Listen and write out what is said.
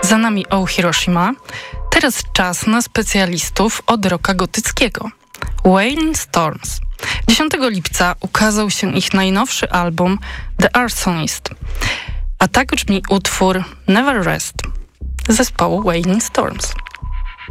Za nami Oh Hiroshima. Teraz czas na specjalistów od rocka gotyckiego. Wailing Storms. 10 lipca ukazał się ich najnowszy album The Arsonist. A tak brzmi utwór Never Rest zespołu Wailing Storms.